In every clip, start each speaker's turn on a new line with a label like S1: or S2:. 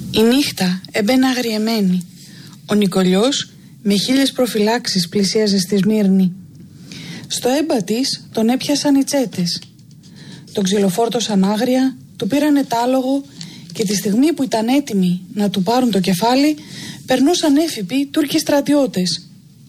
S1: Η νύχτα έμπαινε αγριεμένη. Ο Νικολιός με 1000 προφυλάξεις πλησίαζε στη Σμύρνη. Στο έμπα της τον έπιασαν οι τσέτες. Τον ξυλοφόρτωσαν άγρια, του πήρανε τ' άλογο και τη στιγμή που ήταν έτοιμοι να του πάρουν το κεφάλι, περνούσαν έφυποι Τούρκοι στρατιώτες.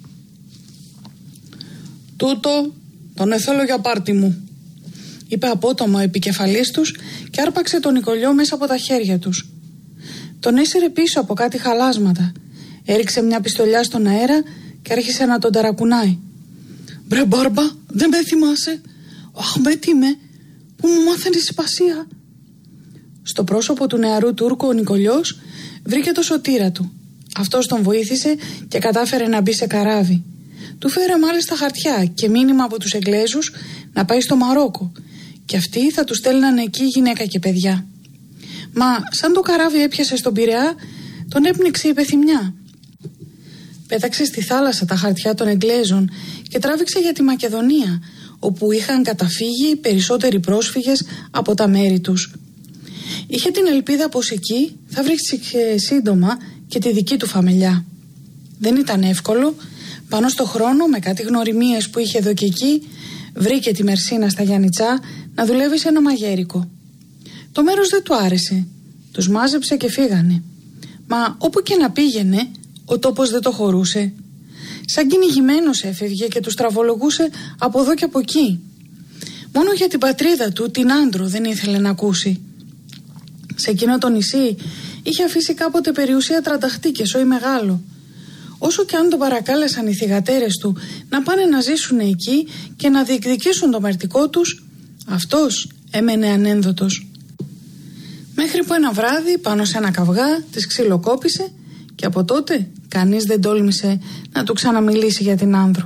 S1: «Τούτο τον εθέλω για πάρτι μου», είπε απότομα ο επικεφαλής τους και άρπαξε τον Νικολιό μέσα από τα χέρια τους. Τον έσυρε πίσω από κάτι χαλάσματα, έριξε μια πιστολιά στον αέρα και άρχισε να τον ταρακουνάει. «Μπρε μπάρμπα, δεν με θυμάσαι? Αχμέτ είμαι, που μου μάθαινε συμπασία». Στο πρόσωπο του νεαρού Τούρκου ο Νικολιός βρήκε το σωτήρα του. Αυτός τον βοήθησε και κατάφερε να μπει σε καράβι. Του φέρε μάλιστα χαρτιά και μήνυμα από τους Εγγλέζους να πάει στο Μαρόκο και αυτοί θα του στέλνανε εκεί γυναίκα και παιδιά. Μα σαν το καράβι έπιασε στον Πειραιά, τον έπνιξε η πεθυμιά. Πέταξε στη θάλασσα τα χαρτιά των Εγγλέζων και τράβηξε για τη Μακεδονία, όπου είχαν καταφύγει περισσότεροι πρόσφυγες από τα μέρη τους. Είχε την ελπίδα πως εκεί θα βρίσκε σύντομα και τη δική του φαμελιά. Δεν ήταν εύκολο. Πάνω στο χρόνο, με κάτι γνωριμίες που είχε εδώ και εκεί, βρήκε τη Μερσίνα στα Γιαννιτσά να δουλεύει σε ένα μαγέρικο. Το μέρος δεν του άρεσε. Τους μάζεψε και φύγανε. Μα όπου και να πήγαινε, ο τόπος δεν το χωρούσε. Σαν κυνηγημένος έφευγε και τους τραβολογούσε από εδώ και από εκεί. Μόνο για την πατρίδα του, την Άντρο, δεν ήθελε να ακούσει. Σε εκείνο το νησί είχε αφήσει κάποτε περιουσία τρανταχτή και σόι μεγάλο. Όσο και αν τον παρακάλεσαν οι θυγατέρες του να πάνε να ζήσουν εκεί και να διεκδικήσουν το μερτικό τους, αυτός έμενε ανένδοτος. Μέχρι που ένα βράδυ πάνω σε ένα καυγά της ξυλοκόπησε και από τότε κανείς δεν τόλμησε να του ξαναμιλήσει για την Άνδρο.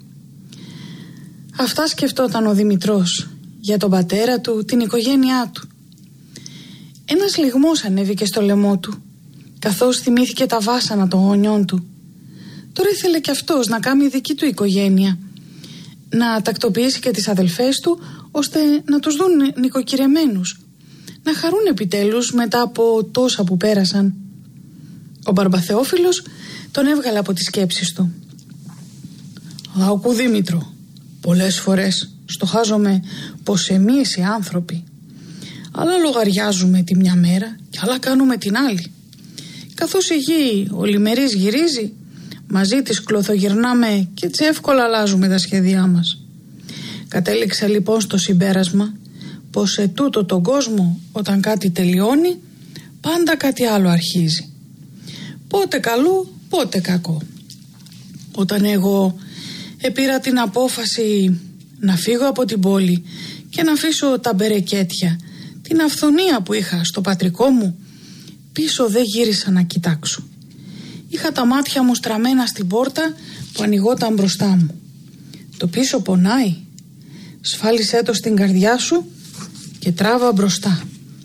S1: Αυτά σκεφτόταν ο Δημητρός, για τον πατέρα του, την οικογένειά του. Ένας λυγμός ανέβηκε στο λαιμό του, καθώς θυμήθηκε τα βάσανα των γονιών του. Τώρα ήθελε κι αυτός να κάνει δική του οικογένεια, να τακτοποιήσει και τις αδελφές του, ώστε να τους δουν νοικοκυρεμένους, να χαρούν επιτέλους μετά από τόσα που πέρασαν. Ο Μπαρμπαθεόφιλος τον έβγαλε από τις σκέψεις του. «Άκου Δήμητρο, πολλές φορές στοχάζομαι πως εμείς οι άνθρωποι άλλα λογαριάζουμε τη μια μέρα και άλλα κάνουμε την άλλη. Καθώς η γη ολημερής γυρίζει, μαζί της κλωθογυρνάμε και έτσι εύκολα αλλάζουμε τα σχέδιά μας. Κατέληξα λοιπόν στο συμπέρασμα πως σε τούτο τον κόσμο όταν κάτι τελειώνει, πάντα κάτι άλλο αρχίζει. Πότε καλό, πότε κακό. Όταν εγώ επήρα την απόφαση να φύγω από την πόλη και να αφήσω τα μπερεκέτια, την αυθονία που είχα στο πατρικό μου, πίσω δεν γύρισα να κοιτάξω. Είχα τα μάτια μου στραμμένα στην πόρτα που ανοιγόταν μπροστά μου. Το πίσω πονάει. Σφάλισέ το στην καρδιά σου και τράβα μπροστά».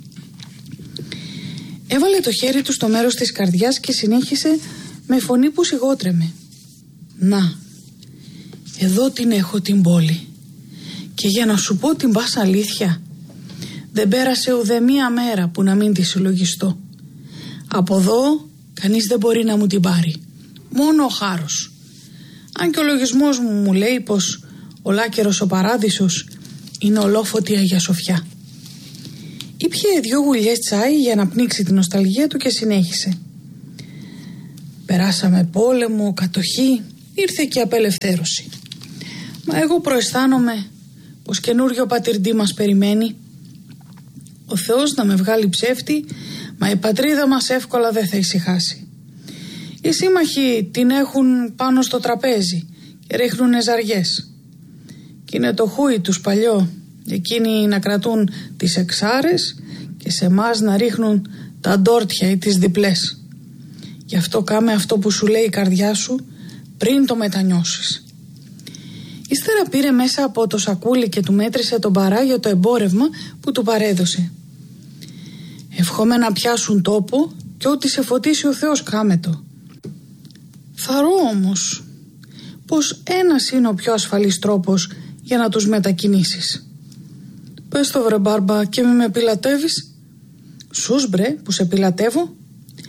S1: Έβαλε το χέρι του στο μέρος της καρδιάς και συνέχισε με φωνή που σιγότρεμε. «Να, εδώ την έχω την πόλη. Και για να σου πω την πάσα αλήθεια, δεν πέρασε ουδέμια μέρα που να μην τη συλλογιστώ. Από εδώ κανείς δεν μπορεί να μου την πάρει. Μόνο ο χάρος. Αν και ο λογισμός μου λέει πως ο Λάκερος ο Παράδεισος είναι ολόφωτη Αγία Σοφιά». Ήπιε 2 γουλιές τσάι για να πνίξει την νοσταλγία του και συνέχισε. «Περάσαμε πόλεμο, κατοχή, ήρθε και απελευθέρωση. Μα εγώ προαισθάνομαι πως καινούριο πατηρντή μας περιμένει. Ο Θεός να με βγάλει ψεύτη, μα η πατρίδα μας εύκολα δεν θα ησυχάσει. Οι σύμμαχοι την έχουν πάνω στο τραπέζι και ρίχνουνε ζαριές. Κι είναι το χούι τους παλιό, εκείνοι να κρατούν τις εξάρες και σε εμάς να ρίχνουν τα ντόρτια ή τις διπλές. Γι' αυτό κάμε αυτό που σου λέει η καρδιά σου πριν το μετανιώσεις». Ύστερα πήρε μέσα από το σακούλι και του μέτρησε τον παρά για το εμπόρευμα που του παρέδωσε. «Ευχόμαι να πιάσουν τόπο και ό,τι σε φωτίσει ο Θεός κάμε το. Θαρώ όμως πως ένας είναι ο πιο ασφαλής τρόπος για να τους μετακινήσεις. Πες το βρε μπάρμπα και μη με πιλατεύεις». «Σούς μπρε που σε πιλατεύω.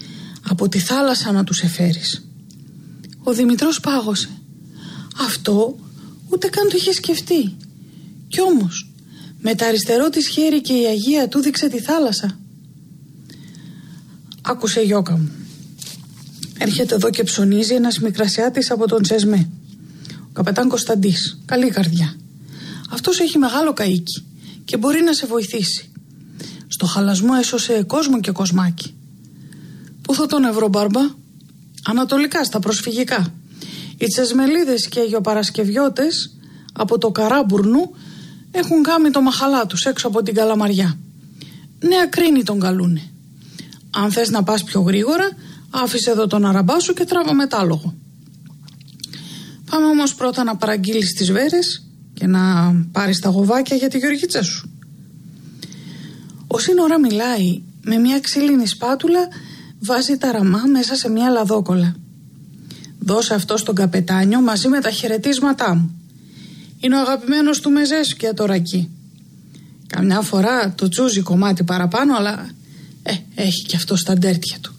S1: από τη θάλασσα να τους εφέρεις. Ο Δημητρός πάγωσε. Αυτό ούτε καν το είχε σκεφτεί. Κι όμως με τα αριστερό της χέρι και η Αγία του δείξε τη θάλασσα. Άκουσε, Γιώκα μου. Έρχεται εδώ και ψωνίζει ένας μικρασιάτης από τον Τσεσμέ. Ο καπετάν Κωνσταντής. Καλή καρδιά. Αυτός έχει μεγάλο καΐκι και μπορεί να σε βοηθήσει. Στο χαλασμό έσωσε κόσμο και κοσμάκι. Πού θα τον ευρώ, μπάρμπα? Ανατολικά, στα προσφυγικά. Οι Τσεσμελίδες και οι Αγιοπαρασκευιώτες από το Καράμπουρνου έχουν κάνει το μαχαλά τους έξω από την Καλαμαριά. Νέα Κρίνη τον καλούνε. Αν θες να πας πιο γρήγορα, άφησε εδώ τον αραμπά σου και τράβα μετάλογο. Πάμε όμως πρώτα να παραγγείλεις τις βέρες και να πάρεις τα γοβάκια για τη Γεωργίτσα σου. Ο σύνορα μιλάει, με μια ξύλινη σπάτουλα βάζει τα ραμά μέσα σε μια λαδόκολα. Δώσε αυτό στον καπετάνιο μαζί με τα χαιρετίσματά μου. Είναι ο αγαπημένος του Μεζέσκια τώρα εκεί. Καμιά φορά το τσούζει κομμάτι παραπάνω, αλλά έχει και αυτό στα ντέρτια του.